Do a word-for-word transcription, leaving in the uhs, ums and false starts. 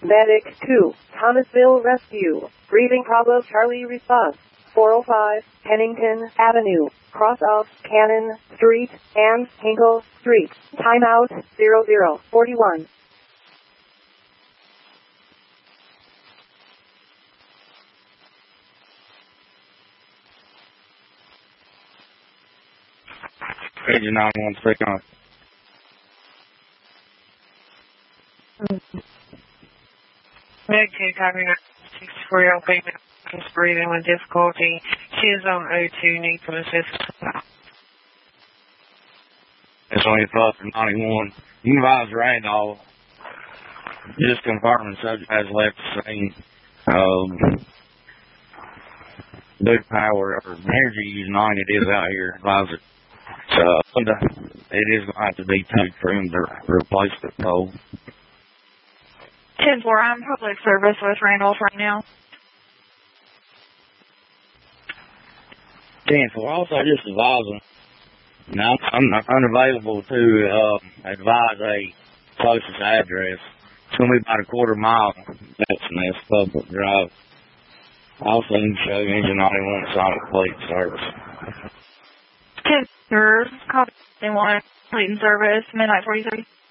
Medic two, Thomasville Rescue. Breathing Bravo Charlie response. four oh five, Pennington Avenue, cross of Cannon Street and Hinkle Street. Timeout zero zero forty-one. Agent nine one, speak on. Meg two, copy sixty-four-year-old female is breathing with difficulty. She is on O two, need some assistance. It's only five for ninety-one. You can advise Randolph. Just confirming the subject has left the scene. Um, big power or energy using on it is out here. Advise it. So, it is going to have to be towed for him to replace the pole. ten four, I'm public service with Randolph right now. ten four, also just advising. Now, I'm unavailable to uh, advise a closest address. It's going to be about a quarter mile. That's an S public drive. Also, you can show engine ninety-one Sonic Fleet service. ten four, copy one, fleet and service, midnight forty-three.